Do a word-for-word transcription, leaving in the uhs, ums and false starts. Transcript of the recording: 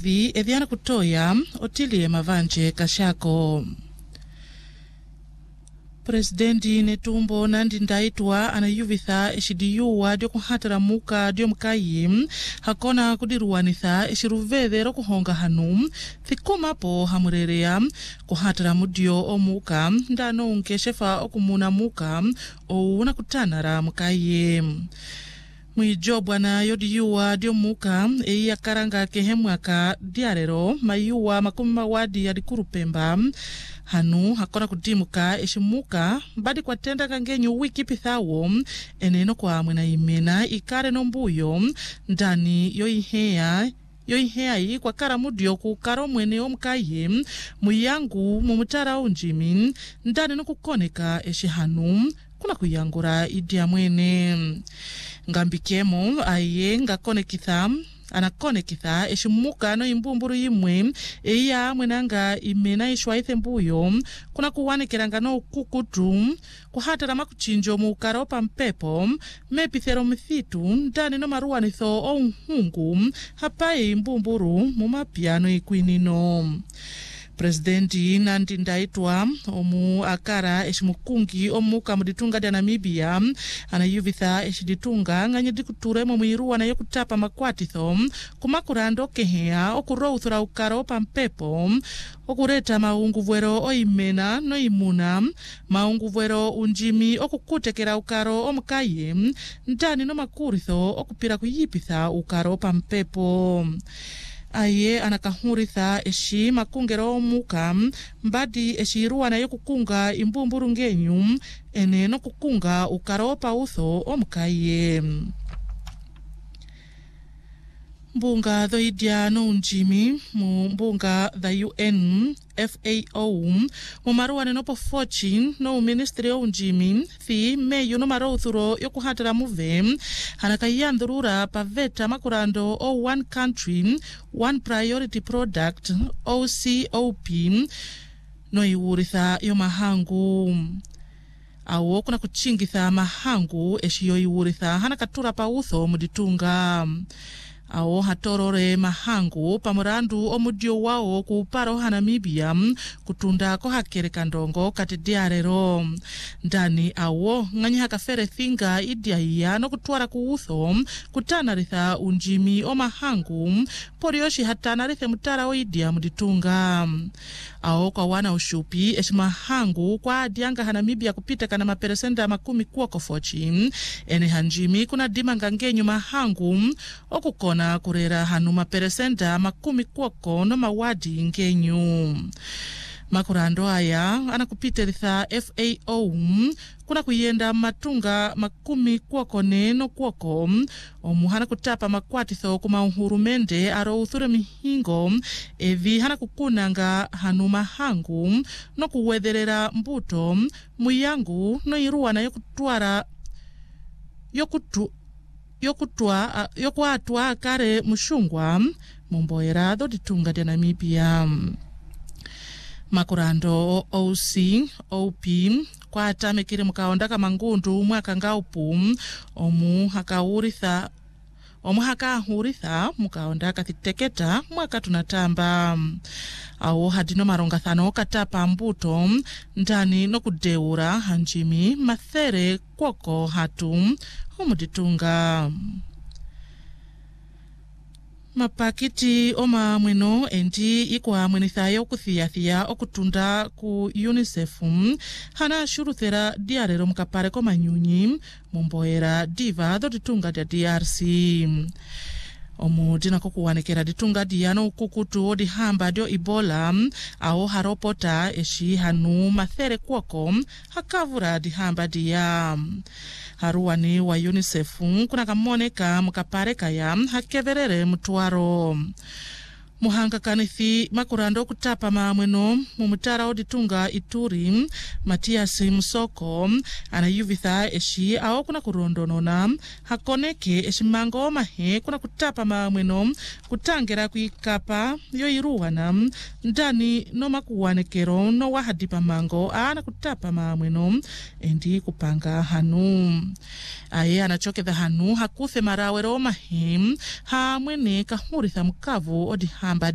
evi eviana kutoya otilie mavanje kashako. Presidenti Netumbo Nandi Ndaitwa anayuvitha eshidiyuwa dio kuhatara muka dio mkayi hakona kudiruwanitha eshiruveve ro kuhonga hanu thikumapo hamurerea kuhatara mudio omuka ndano unkeshefa okumuna muka ou nakutanara mkayi. Mwijo bwana yodiyuwa dio muka eya karanga kehemwaka diarero mayuwa makumi mawadi ya dikurupemba hanu hakona kudimuka eshimuka badi kwa tenda kangenyu wiki pithawo eneno kwa mwena imena ikare nombuyo ndani yoihea yoihea yi kwa karamudio kukaro mwene omkaye muyangu mumutara unjimi ndani nokukoneka eshihanu kuna kuyangura idia mwene ngambikemo aye ngakonekitha anakonekitha eshimuka no imbumburu yimwe eya mwenanga imena ishwaithe mbuyo kuna kuwanikiranga no kukutu kuhatara makuchinjo mukaro pampepo mepithero mithitu ndani no maruwanitho o nhungu hapaye imbumburu mumapiano ikwinino. Presidenti Nandi Ndaitwa omu akara eshimukungi omuka muditunga dia Namibia anayuvitha eshiditunga nganye dikuturemo mwiruwa na yokutapa makwatitho kumakurando kehea okurouthura ukaro pampepo okureta maunguvwero oimena no imuna maunguvwero unjimi okukutekera ukaro omukaye ndani no makuritho okupira kuyipitha ukaro pampepo. Aye anakahuritha eshi makungero muka mbadi eshi ruwana yokukunga imbumburu ngenyu ene no kukunga ukaro pautho omukaye. Mbunga dhoidia no unjimi mu mbunga the U N F A O mu maruwa nenopo fochi no ministry o unjimi thi meyo no marouthuro yokuhatara muve hanakayandurura paveta makurando o one country one priority product O C O P no iwuritha yo mahangu awo kuna kuchingitha mahangu eshiyo iwuritha hanakatura pautho muditunga. Awo hatorore mahangu pamurandu omudio wao kuparo Namibia kutunda ko hakereka ndongo kati diarero ndani awo nganya hakafere thinga idia iya no kutwara kuutho kutanaritha unjimi o mahangu porioshi hatanarithe mutara o idia muditunga. Awo kwa wana ushupi eshimahangu kwa adianga Namibia kupita kana maperesenda makumi kuoko fochi ene hanjimi kuna dimanga ngenyu mahangu okukona na kurera hanu maperesenda makumi kuoko no mawadi ngenyu. Makurando haya anakupiteritha F A O kuna kuyenda matunga makumi kuoko neno kuoko omuhana kutapa makwatitho kuma uhurumende aro uthure mihingo evi hana kukunanga hanu mahangu no kuwetherera mbuto muyangu no iruwa na yokutwara yokutu yokutwa yokwatwa kare mushungwa mumboera do ditunga dia Namibia. Makurando O C O P kwa atamekire mukaonda kamangundu mwaka ngaupu omu hakauritha omu hakahuritha mukaonda kathiteketa mwaka tunatamba. Awo hadino marongathano katapa mbuto ndani no kudeura hanjimi mathere kwoko hatu omuditunga. Mapakiti oma mweno endi ikwa mwenithayo kuthiathia okutunda ku UNICEF hana shuruthera diarero mukapare ko manyunyi mumboera diva do ditunga dia D R C. Omu dina kukuwanekera ditunga diano kukutu odi hamba dio Ebola ao haropota eshi hanu mathere kwoko hakavura di hamba dia. Haruwani wa UNICEF kuna kamoneka mukapareka ya hakeverere mtuaro. Muhanga kanithi makurando kutapa maamweno mumutara oditunga Ituri Matias Musoko anayuvitha eshi ao kuna kurondonona hakoneke eshi mango mahe kuna kutapa maamweno kutangira kuikapa yo iruwana ndani no makuwanekero no wahadipa mango ana kutapa maamweno endi kupanga hanu. Aye anachoketha hanu hakuthe marawero mahe hamwene kahuritha mukavu odi hamba